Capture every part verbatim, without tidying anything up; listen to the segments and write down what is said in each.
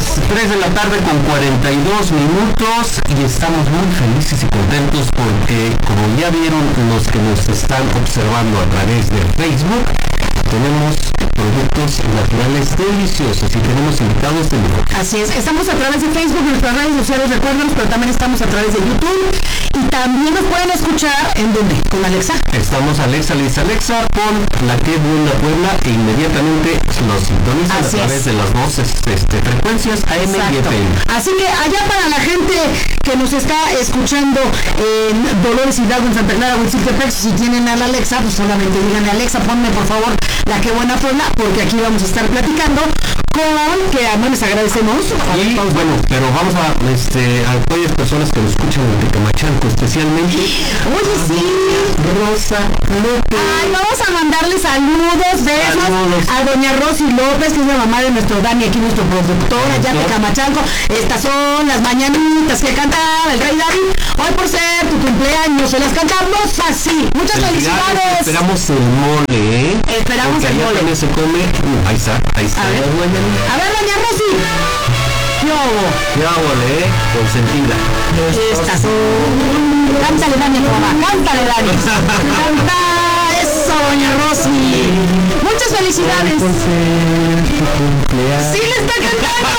las tres de la tarde con cuarenta y dos minutos y estamos muy felices y contentos porque, como ya vieron los que nos están observando a través de Facebook, tenemos productos naturales deliciosos y tenemos invitados de lujo. Así es, estamos a través de Facebook, nuestras redes sociales, recuérdenos, pero también estamos a través de YouTube y también nos pueden escuchar en donde, con Alexa. Estamos Alexa, le dice Alexa, pon la que buena Puebla e inmediatamente nos sintonizan a través es. de las dos este, frecuencias A M y F M. Así que allá para la gente que nos está escuchando en Dolores Hidalgo, en Santa Clara o en Siltepec, si tienen a la Alexa, pues solamente díganle Alexa, ponme por favor la que buena Puebla, porque aquí vamos a estar platicando con que además les agradecemos. Y bueno, pero vamos a este a aquellas personas que nos escuchan en Tecamachalco especialmente. Oye, sí. Rosa López. Ay, vamos a mandarle saludos de esas a doña Rosy López, que es la mamá de nuestro Dani, aquí nuestro productor, allá de Tecamachalco. Estas son las mañanitas que cantaba el rey David. Hoy por ser tu cumpleaños se las cantamos así. Muchas felicidades. Esperamos el mole, ¿eh? Esperamos el mole. También se come. Uh, ahí está, ahí está. A ver, a ver doña Rosy. Yo. Ya volé, ¿eh? Consentida. Estas son. Cántale, Dani, mamá. Cántale, Dani. Canta. Eso, doña Rosy. Muchas felicidades. Sí le está cantando.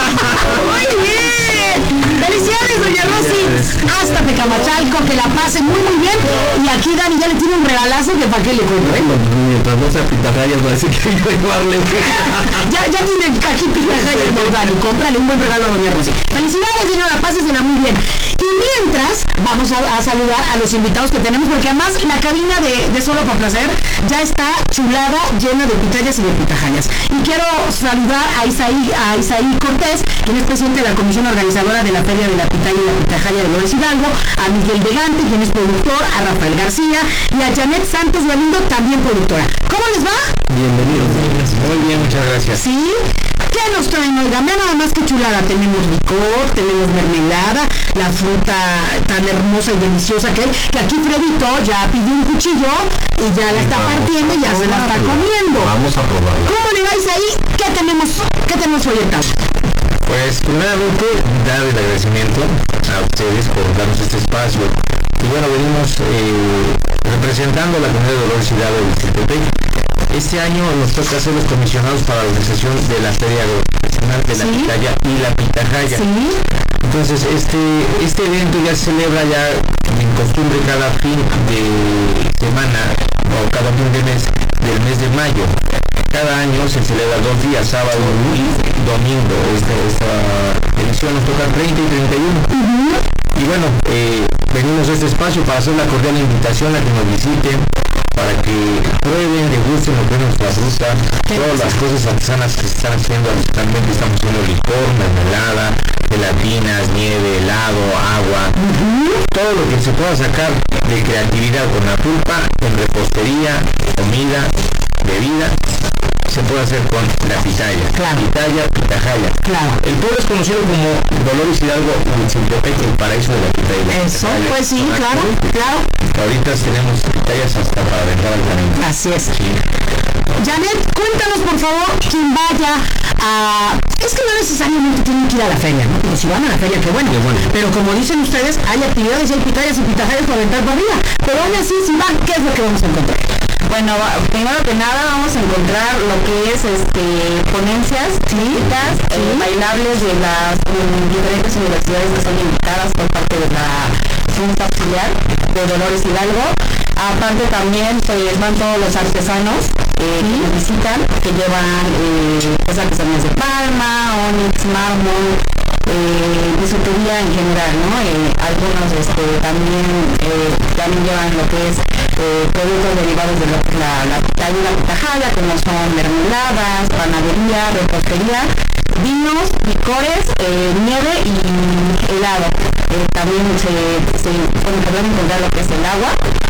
Muy bien. Felicidades, doña Rosy. Hasta Tecamachalco, que la pasen muy muy bien. Y aquí Dani ya le tiene un regalazo que para qué le compro, ¿eh? Mientras no sea pitahayas va a decir que voy a llevarle. ya, ya tiene aquí pitahayas, no, Dani. Cómprale un buen regalo a doña Rosy. Felicidades, señora, pásesela muy bien. Y mientras, vamos a, a saludar a los invitados que tenemos, porque además la cabina de, de Solo para Placer ya está chulada, llena de pitayas y de pitahayas. Y quiero saludar a Isaí, a Isaí Cortés, quien es presidente de la comisión organizadora de la Feria de la Pitaya y la Pitahaya de Dolores Hidalgo, a Miguel Vegante, quien es productor, a Rafael García y a Janet Santos Galindo, también productora. ¿Cómo les va? Bienvenidos. Muy bien, muchas gracias. ¿Sí? ¿Qué nos traen? Oigan, vean nada más que chulada. Tenemos licor, tenemos mermelada, la fruta tan hermosa y deliciosa que hay, que aquí Fredito ya pidió un cuchillo y ya la está partiendo y ya se la está comiendo. Vamos a probarla. ¿Cómo le vais ahí? ¿Qué tenemos? ¿Qué tenemos hoy en casa? Pues primeramente dar el agradecimiento a ustedes por darnos este espacio. Y bueno, venimos eh, representando a la comunidad de Dolores Hidalgo de Siltepec. Este año nos toca ser los comisionados para la organización de la Feria Agroprofesional de la ¿Sí? Pitaya y la Pitahaya. ¿Sí? Entonces este, este evento ya se celebra ya en costumbre cada fin de semana o cada fin de mes del mes de mayo. Cada año se celebra dos días, sábado y domingo. Esta, esta edición nos toca treinta y treinta y uno. Uh-huh. Y bueno, eh, venimos a este espacio para hacer la cordial invitación a que nos visiten, para que prueben, degusten lo que es nuestra fruta, todas las cosas artesanas que se están haciendo. Actualmente estamos haciendo licor, mermelada, gelatinas, nieve, helado, agua, uh-huh. todo lo que se pueda sacar de creatividad con la pulpa, en repostería, comida, bebida, se puede hacer con la pitaya. Claro. Pitaya, pitahaya. Claro. El pueblo es conocido como Dolores Hidalgo en Siltepec, el paraíso de la pitaya. Eso, pues sí, claro, claro. Ahorita tenemos pitayas hasta para aventar al camino. Así es. Sí. Janet, cuéntanos por favor quien vaya a... Es que no necesariamente tienen que ir a la feria, ¿no? Pero si van a la feria, qué bueno. Qué bueno. Pero como dicen ustedes, hay actividades y hay pitayas y pitahayas para aventar para arriba. Pero aún así, si van, ¿qué es lo que vamos a encontrar? Bueno, primero que nada vamos a encontrar lo que es este ponencias chiquitas, sí. eh, bailables de las um, diferentes universidades que son invitadas por parte de la Junta Auxiliar de Dolores Hidalgo. Aparte también pues van todos los artesanos eh, ¿sí? que nos visitan, que llevan eh, pues, artesanías de palma, onix, mármol, eh, bisutería en general, ¿no? Eh, algunos este, también, eh, también llevan lo que es Eh, productos derivados de lo que es la, la pitaya y la pitahaya, como son mermeladas, panadería, repostería, vinos, licores, eh, nieve y helado. Eh, también se, se bueno, podemos encontrar lo que es el agua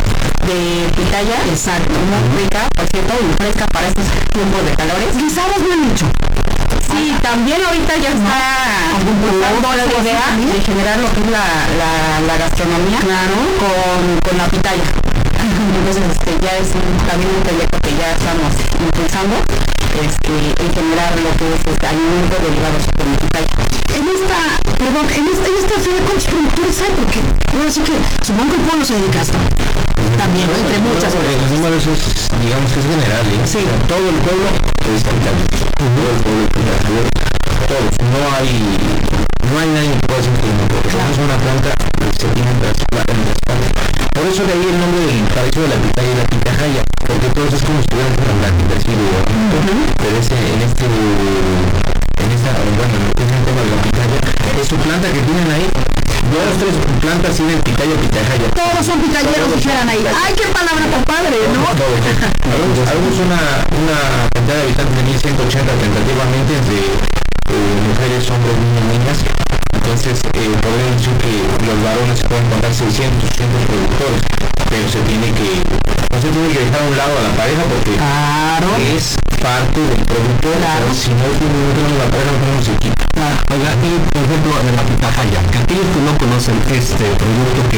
de pitaya, exacto, muy rica, por cierto, y fresca para estos tiempos de calores. Guisados no mucho. Sí, también ahorita ya está empezando la idea de generar lo que es la, la, la gastronomía, claro, con, con la pitaya. Entonces este, ya es un, también un proyecto que ya estamos impulsando. este, en generar lo que es este alimento derivado de pitaya. En esta, perdón, en esta, en esta feria, ¿cuántos productores hay? Porque ahora sí que supongo que el pueblo se dedica a esto. También, ¿no? Entre muchas. Los números es, digamos que es general, ¿eh? Sí. Todo el pueblo es pitaya. Todo el pueblo es pitaya. Todos. No hay, no hay nadie que pueda decir que no, porque claro. Es una planta que se tiene en las plantas. Por eso de ahí el nombre del paraíso de la pitaya y la pitahaya, porque todos es como si estuvieran hablando así de bonito, pero ese, en este, en esta, bueno, es un tema de la pitaya, es su planta que tienen ahí. Dos, tres plantas tienen pitaya, pitahaya. Todos son pitayeros, dijeran ahí. ¡Ay, qué palabra tan padre!, ¿no? Algunos una, una cantidad de habitantes de mil ciento ochenta tentativamente de eh, mujeres, hombres, niños, niñas. Entonces, eh, podemos decir que los varones pueden contar seiscientos, ochocientos productores, pero se tiene que, no se tiene que dejar a un lado a la pareja porque claro. Es parte del producto, claro. Si no tenemos la pareja, no tenemos equipo. Oiga, y por ejemplo, de la pitahaya, que aquellos que no conocen este producto que